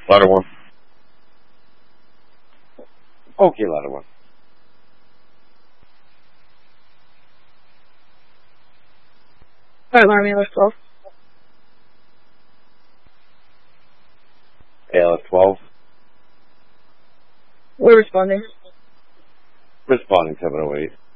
Ladder 1. Okay, ladder 1. Alright, Army ALF 12. ALF 12. We're responding. Responding 708.